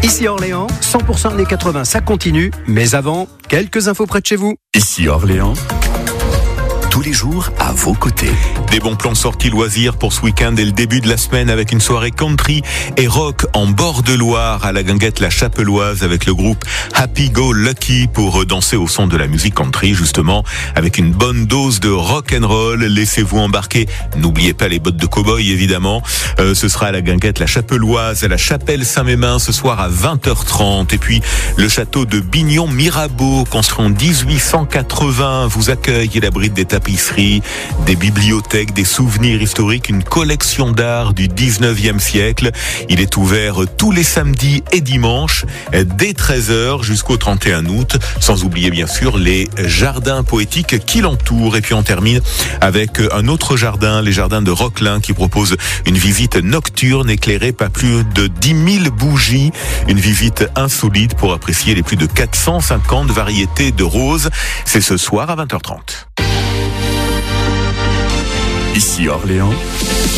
Ici Orléans, 100% années 80, ça continue. Mais avant, quelques infos près de chez vous. Ici Orléans, tous les jours à vos côtés. Des bons plans sorties loisirs pour ce week-end et le début de la semaine avec une soirée country et rock en bord de Loire à la Guinguette la Chapelloise avec le groupe Happy Go Lucky pour danser au son de la musique country justement avec une bonne dose de rock and roll. Laissez-vous embarquer. N'oubliez pas les bottes de cow-boy évidemment. Ce sera à la Guinguette la Chapelloise à la Chapelle Saint-Mémin ce soir à 20h30 et puis le château de Bignon-Mirabeau construit en 1880 vous accueille et abrite des tapisseries, des bibliothèques, des souvenirs historiques, une collection d'art du 19e siècle. Il est ouvert tous les samedis et dimanches dès 13h jusqu'au 31 août, sans oublier bien sûr les jardins poétiques qui l'entourent. Et puis on termine avec un autre jardin, les jardins de Roquelin qui propose une visite nocturne éclairée par plus de 10 000 bougies, une visite insolite pour apprécier les plus de 450 variétés de roses. C'est ce soir à 20h30. Ici Orléans.